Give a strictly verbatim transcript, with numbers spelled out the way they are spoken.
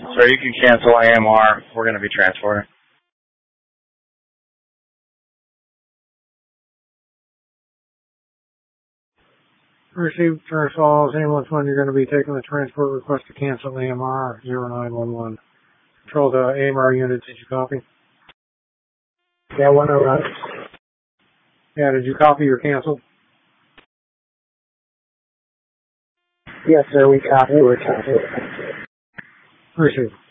Sir, you can cancel A M R. We're going to be transporting. Received Turner Falls, ambulance one, you're going to be taking the transport request to cancel A M R zero nine one one. Control the A M R unit, did you copy? Yeah, one oh one. Yeah, did you copy or cancel? Yes, sir, we copy, we're copied. Received.